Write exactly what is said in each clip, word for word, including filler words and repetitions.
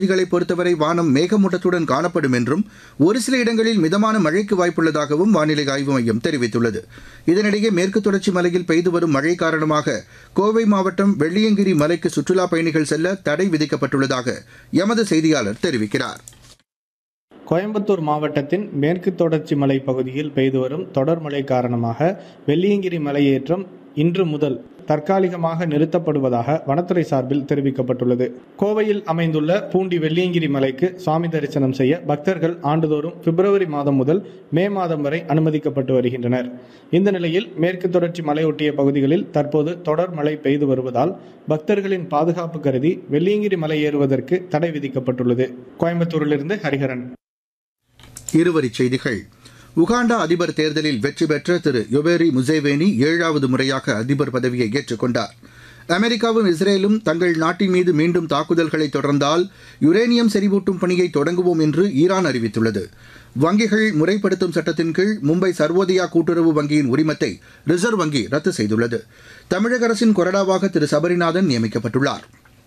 பகுதிகளை பொறுத்தவரை வானம் மேகமூட்டத்துடன் காணப்படும் என்றும் ஒரு சில இடங்களில் மிதமான மழைக்கு வாய்ப்புள்ளதாகவும் வானிலை ஆய்வு மையம் தெரிவித்துள்ளது. இதனிடையே மேற்கு தொடர்ச்சி மலையில் பெய்து வரும் மழை காரணமாக கோவை மாவட்டம் வெள்ளியங்கிரி மலைக்கு சுற்றுலாப் பயணிகள் செல்ல தடை விதிக்கப்பட்டுள்ளதாக எமது செய்தியாளர் தெரிவிக்கிறார். கோயம்புத்தூர் மாவட்டத்தின் மேற்கு தொடர்ச்சி மலை பகுதியில் பெய்து வரும் தொடர் மழை காரணமாக வெள்ளியங்கிரி மலையேற்றம் இன்று முதல் தற்காலிகமாக நிறுத்தப்படுவதாக வனத்துறை சார்பில் தெரிவிக்கப்பட்டுள்ளது. கோவையில் அமைந்துள்ள பூண்டி வெள்ளியங்கிரி மலைக்கு சுவாமி தரிசனம் செய்ய பக்தர்கள் ஆண்டுதோறும் பிப்ரவரி மாதம் முதல் மே மாதம் வரை அனுமதிக்கப்பட்டு வருகின்றனர். இந்த நிலையில் மேற்கு தொடர்ச்சி மலையொட்டிய பகுதிகளில் தற்போது தொடர் மழை பெய்து வருவதால் பக்தர்களின் பாதுகாப்பு கருதி வெள்ளியங்கிரி மலை ஏறுவதற்கு தடை விதிக்கப்பட்டுள்ளது. கோயம்புத்தூரிலிருந்து ஹரிஹரன். இருவரிச் செய்திகள். உகாண்டா அதிபர் தேர்தலில் வெற்றி பெற்ற திரு யோவேரி முசேவேனி ஏழாவது முறையாக அதிபர் பதவியை ஏற்றுக்கொண்டார். அமெரிக்காவும் இஸ்ரேலும் தங்கள் நாட்டின் மீது மீண்டும் தாக்குதல்களை தொடர்ந்தால் யுரேனியம் செறிவூட்டும் பணியை தொடங்குவோம் என்று ஈரான் அறிவித்துள்ளது. வங்கிகள் முறைப்படுத்தும் சட்டத்தின் கீழ் மும்பை சர்வோதயா கூட்டுறவு வங்கியின் உரிமத்தை ரிசர்வ் வங்கி ரத்து செய்துள்ளது. தமிழக அரசின் கொறடாவாக திரு சபரிநாதன் நியமிக்கப்பட்டுள்ளார்.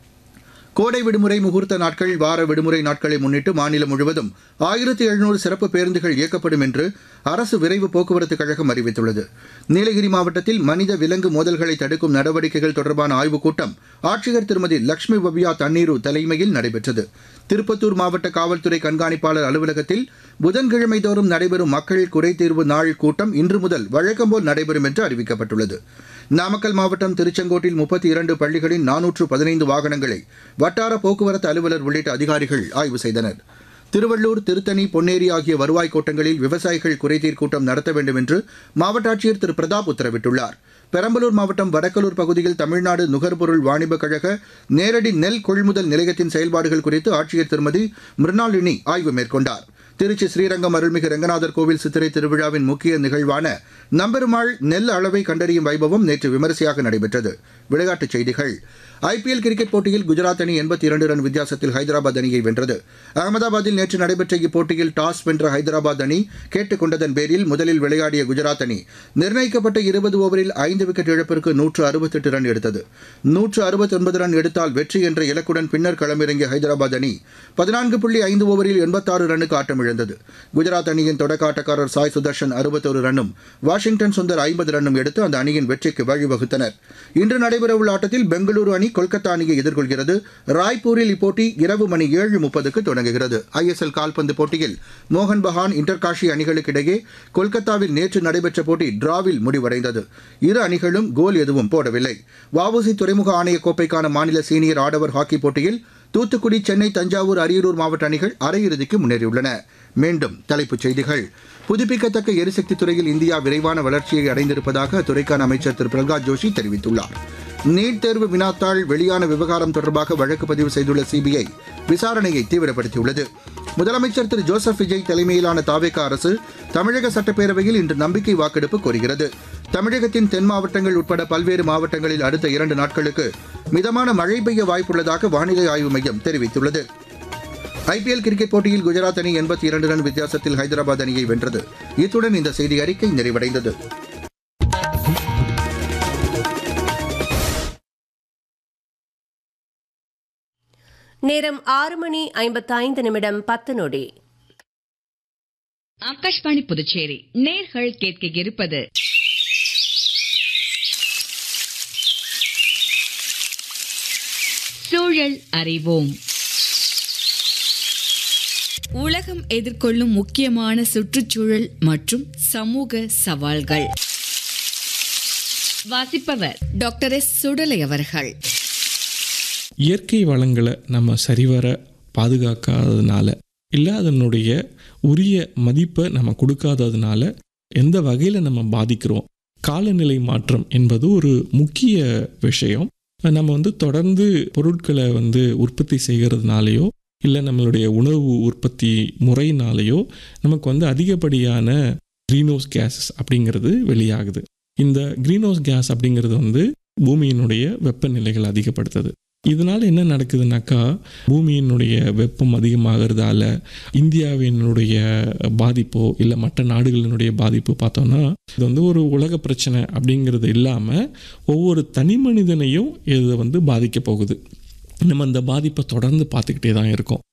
கோடை விடுமுறை முகூர்த்த நாட்கள் வார விடுமுறை நாட்களை முன்னிட்டு மாநிலம் முழுவதும் ஆயிரத்தி எழுநூறு சிறப்பு பேருந்துகள் இயக்கப்படும் என்று அரசு விரைவு போக்குவரத்துக் கழகம் அறிவித்துள்ளது. நீலகிரி மாவட்டத்தில் மனித விலங்கு மோதல்களை தடுக்கும் நடவடிக்கைகள் தொடர்பான ஆய்வுக் கூட்டம் ஆட்சியர் திருமதி லட்சுமி பவ்யா தண்ணீரு தலைமையில் நடைபெற்றது. திருப்பத்தூர் மாவட்ட காவல்துறை கண்காணிப்பாளர் அலுவலகத்தில் புதன்கிழமை தோறும் நடைபெறும் மக்கள் குறைதீர்வு நாள் கூட்டம் இன்று முதல் வழக்கம்போல் நடைபெறும் என்று அறிவிக்கப்பட்டுள்ளது. நாமக்கல் மாவட்டம் திருச்செங்கோட்டில் முப்பத்தி இரண்டு பள்ளிகளின் நானூற்று பதினைந்து வாகனங்களை வட்டார போக்குவரத்து அலுவலர் உள்ளிட்ட அதிகாரிகள் ஆய்வு செய்தனர். திருவள்ளூர், திருத்தணி, பொன்னேரி ஆகிய வருவாய் கோட்டங்களில் விவசாயிகள் குறைதீர் கூட்டம் நடத்த வேண்டும் என்று மாவட்ட ஆட்சியர் திரு பிரதாப் உத்தரவிட்டுள்ளார். பெரம்பலூர் மாவட்டம் வடக்கலூர் பகுதியில் தமிழ்நாடு நுகர்பொருள் வாணிபக் கழக நேரடி நெல் கொள்முதல் நிலையத்தின் செயல்பாடுகள் குறித்து ஆட்சியர் திருமதி மிருணாளினி ஆய்வு மேற்கொண்டார். திருச்சி ஸ்ரீரங்கம் அருள்மிகு ரங்கநாதர் கோவில் சித்திரை திருவிழாவின் முக்கிய நிகழ்வான நம்பெருமாள் நெல் அளவை கண்டறியும் வைபவம் நேற்று விமரிசையாக நடைபெற்றது. விளையாட்டுச் செய்திகள். ஐபிஎல் கிரிக்கெட் போட்டியில் குஜராத் அணி எண்பத்தி இரண்டு ரன் வித்தியாசத்தில் ஹைதராபாத் அணியை வென்றது. அகமதாபாத்தில் நேற்று நடைபெற்ற இப்போட்டியில் டாஸ் வென்ற ஹைதராபாத் அணி கேட்டுக் கொண்டதன் பேரில் முதலில் விளையாடிய குஜராத் அணி நிர்ணயிக்கப்பட்ட இருபது ஓவரில் ஐந்து விக்கெட் இழப்பிற்கு நூற்று அறுபத்தெட்டு ரன் எடுத்தது. நூற்று அறுபத்தொன்பது ரன் எடுத்தால் வெற்றி என்ற இலக்குடன் பின்னர் களமிறங்கிய ஹைதராபாத் அணி பதினான்கு புள்ளி ஐந்து ஓவரில் எண்பத்தாறு ரன்னுக்கு ஆட்டமிழந்தது. குஜராத் அணியின் தொடக்க ஆட்டக்காரர் சாய் சுதர்ஷன் அறுபத்தொரு ரன்னும் வாஷிங்டன் சுந்தர் ஐம்பது ரன்னும் எடுத்து அந்த அணியின் வெற்றிக்கு வழிவகுத்தனர். இன்று நடைபெறவுள்ள ஆட்டத்தில் பெங்களூரு அணி கொல்கத்தா அணியை எதிர்கொள்கிறது. ராய்ப்பூரில் இப்போட்டி இரவு மணி ஏழு முப்பதுக்கு தொடங்குகிறது. ஐஎஸ்எல் கால்பந்து போட்டியில் மோகன் பகான், இன்டர்காஷி அணிகளுக்கு இடையே கொல்கத்தாவில் நேற்று நடைபெற்ற போட்டி டிராவில் முடிவடைந்தது. இரு அணிகளும் கோல் எதுவும் போடவில்லை. வஉசி துறைமுக ஆணைய கோப்பைக்கான மாநில சீனியர் ஆடவர் ஹாக்கி போட்டியில் தூத்துக்குடி, சென்னை, தஞ்சாவூர், அரியலூர் மாவட்ட அணிகள் அரையிறுதிக்கு முன்னேறியுள்ளன. மீண்டும் தலைப்புச் செய்திகள். புதுப்பிக்கத்தக்க எரிசக்தி துறையில் இந்தியா விரைவான வளர்ச்சியை அடைந்திருப்பதாக அத்துறைக்கான அமைச்சர் திரு பிரகலாத் ஜோஷி தெரிவித்துள்ளார். நீட் தேர்வு வினாத்தாள் வெளியான விவகாரம் தொடர்பாக வழக்கு பதிவு செய்துள்ள சிபிஐ விசாரணையை தீவிரப்படுத்தியுள்ளது. முதலமைச்சர் திரு ஜோசப் விஜய் தலைமையிலான தாவேகா அரசு தமிழக சட்டப்பேரவையில் இன்று நம்பிக்கை வாக்கெடுப்பு கோருகிறது. தமிழகத்தின் தென் மாவட்டங்கள் உட்பட பல்வேறு மாவட்டங்களில் அடுத்த இரண்டு நாட்களுக்கு மிதமான மழை பெய்ய வாய்ப்புள்ளதாக வானிலை ஆய்வு மையம் தெரிவித்துள்ளது. ஐபிஎல் கிரிக்கெட் போட்டியில் குஜராத் அணி எண்பத்தி இரண்டு ரன் வித்தியாசத்தில் ஹைதராபாத் அணியை வென்றது. இத்துடன் இந்த செய்தி அறிக்கை நிறைவடைந்தது. நேரம் ஆறு மணி ஐம்பத்தைந்து நிமிடம் பத்து நொடி. ஆகாஷ்வாணி புதுச்சேரி நேர்கள் கேட்க இருப்பது சூழல் அறிவோம். உலகம் எதிர்கொள்ளும் முக்கியமான சுற்றுச்சூழல் மற்றும் சமூக சவால்கள். வாசிப்பவர் டாக்டர் எஸ் சுடலை அவர்கள். இயற்கை வளங்களை நம்ம சரிவர பாதுகாக்காததுனால, இல்லை அதனுடைய உரிய மதிப்பை நம்ம கொடுக்காததுனால எந்த வகையில் நம்ம பாதிக்கிறோம். காலநிலை மாற்றம் என்பது ஒரு முக்கிய விஷயம். நம்ம வந்து தொடர்ந்து பொருட்களை வந்து உற்பத்தி செய்கிறதுனாலையோ இல்லை நம்மளுடைய உணவு உற்பத்தி முறையினாலேயோ நமக்கு வந்து அதிகப்படியான க்ரீன்ஹவுஸ் கேஸஸ் அப்படிங்கிறது வெளியாகுது. இந்த க்ரீன்ஹவுஸ் கேஸ் அப்படிங்கிறது வந்து பூமியினுடைய வெப்பநிலைகள் அதிகப்படுத்துது. இதனால் என்ன நடக்குதுனாக்கா, பூமியினுடைய வெப்பம் அதிகமாகிறதால இந்தியாவினுடைய பாதிப்போ இல்லை மற்ற நாடுகளினுடைய பாதிப்பு பார்த்தோன்னா இது வந்து ஒரு உலக பிரச்சனை அப்படிங்கிறது இல்லாமல் ஒவ்வொரு தனி மனிதனையும் இது வந்து பாதிக்க போகுது. நம்ம அந்த பாதிப்பை தொடர்ந்து பார்த்துக்கிட்டே தான் இருக்கோம்.